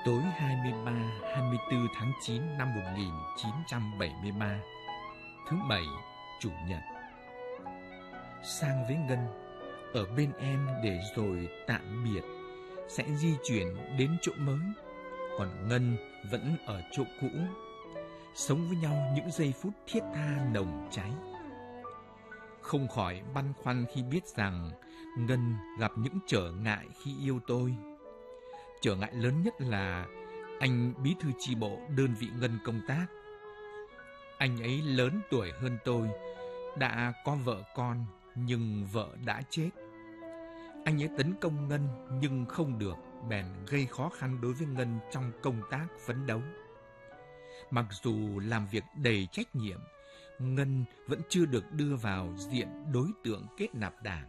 Tối 23-24 tháng 9 năm 1973, thứ Bảy, Chủ nhật. Sang với Ngân, ở bên em để rồi tạm biệt, sẽ di chuyển đến chỗ mới. Còn Ngân vẫn ở chỗ cũ, sống với nhau những giây phút thiết tha nồng cháy. Không khỏi băn khoăn khi biết rằng Ngân gặp những trở ngại khi yêu tôi. Trở ngại lớn nhất là anh bí thư chi bộ đơn vị Ngân công tác. Anh ấy lớn tuổi hơn tôi, đã có vợ con, nhưng vợ đã chết. Anh ấy tấn công Ngân nhưng không được, bèn gây khó khăn đối với Ngân trong công tác phấn đấu. Mặc dù làm việc đầy trách nhiệm, Ngân vẫn chưa được đưa vào diện đối tượng kết nạp đảng.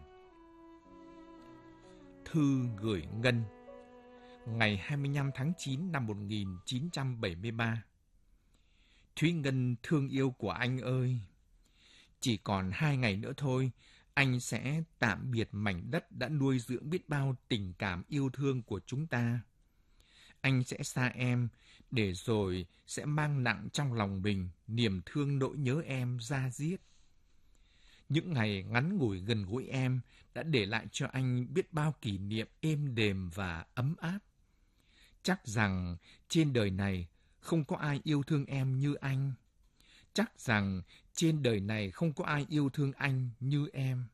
Thư gửi Ngân ngày 25 tháng 9 năm 1973. Thúy Ngân thương yêu của anh ơi! Chỉ còn 2 ngày nữa thôi, anh sẽ tạm biệt mảnh đất đã nuôi dưỡng biết bao tình cảm yêu thương của chúng ta. Anh sẽ xa em, để rồi sẽ mang nặng trong lòng mình niềm thương nỗi nhớ em da diết. Những ngày ngắn ngủi gần gũi em đã để lại cho anh biết bao kỷ niệm êm đềm và ấm áp. Chắc rằng trên đời này không có ai yêu thương em như anh. Chắc rằng trên đời này không có ai yêu thương anh như em.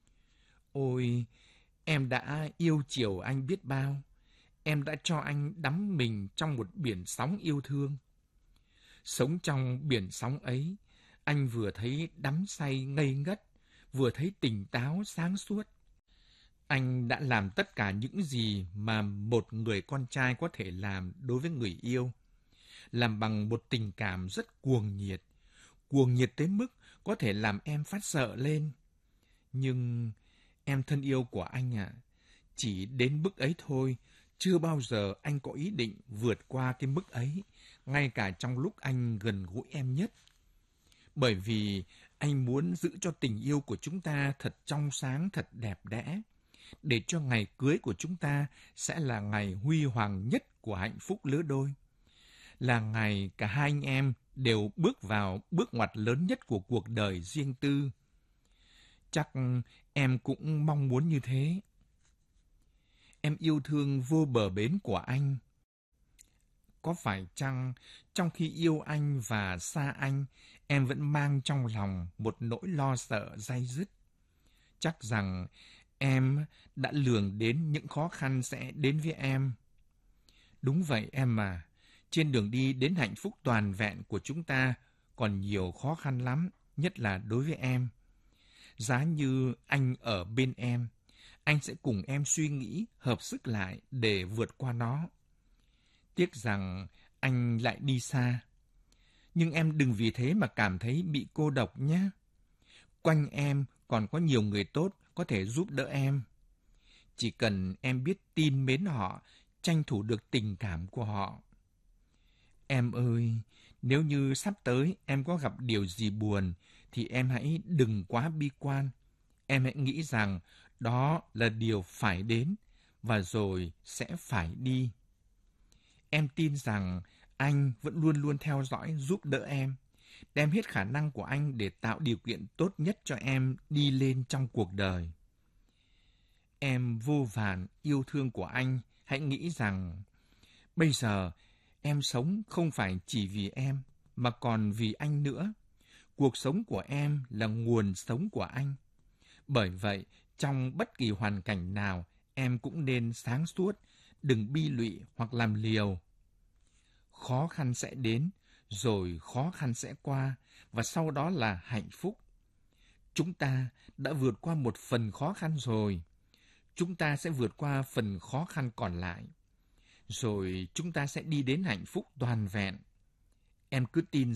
Ôi, em đã yêu chiều anh biết bao. Em đã cho anh đắm mình trong một biển sóng yêu thương. Sống trong biển sóng ấy, anh vừa thấy đắm say ngây ngất, vừa thấy tỉnh táo sáng suốt. Anh đã làm tất cả những gì mà một người con trai có thể làm đối với người yêu. Làm bằng một tình cảm rất cuồng nhiệt tới mức có thể làm em phát sợ lên. Nhưng em thân yêu của anh ạ, chỉ đến mức ấy thôi, chưa bao giờ anh có ý định vượt qua cái mức ấy, ngay cả trong lúc anh gần gũi em nhất. Bởi vì anh muốn giữ cho tình yêu của chúng ta thật trong sáng, thật đẹp đẽ, để cho ngày cưới của chúng ta sẽ là ngày huy hoàng nhất của hạnh phúc lứa đôi. Là ngày cả hai anh em đều bước vào bước ngoặt lớn nhất của cuộc đời riêng tư. Chắc em cũng mong muốn như thế. Em yêu thương vô bờ bến của anh. Có phải chăng trong khi yêu anh và xa anh, em vẫn mang trong lòng một nỗi lo sợ day dứt? Chắc rằng em đã lường đến những khó khăn sẽ đến với em. Đúng vậy em à, trên đường đi đến hạnh phúc toàn vẹn của chúng ta còn nhiều khó khăn lắm, nhất là đối với em. Giá như anh ở bên em, anh sẽ cùng em suy nghĩ, hợp sức lại để vượt qua nó. Tiếc rằng anh lại đi xa. Nhưng em đừng vì thế mà cảm thấy bị cô độc nhé. Quanh em còn có nhiều người tốt có thể giúp đỡ em. Chỉ cần em biết tin mến họ, tranh thủ được tình cảm của họ. Em ơi, nếu như sắp tới em có gặp điều gì buồn, thì em hãy đừng quá bi quan. Em hãy nghĩ rằng đó là điều phải đến, và rồi sẽ phải đi. Em tin rằng anh vẫn luôn luôn theo dõi giúp đỡ em, đem hết khả năng của anh để tạo điều kiện tốt nhất cho em đi lên trong cuộc đời. Em vô vàn yêu thương của anh, hãy nghĩ rằng bây giờ em sống không phải chỉ vì em, mà còn vì anh nữa. Cuộc sống của em là nguồn sống của anh. Bởi vậy, trong bất kỳ hoàn cảnh nào, em cũng nên sáng suốt, đừng bi lụy hoặc làm liều. Khó khăn sẽ đến, rồi khó khăn sẽ qua, và sau đó là hạnh phúc. Chúng ta đã vượt qua một phần khó khăn rồi. Chúng ta sẽ vượt qua phần khó khăn còn lại. Rồi chúng ta sẽ đi đến hạnh phúc toàn vẹn. Em cứ tin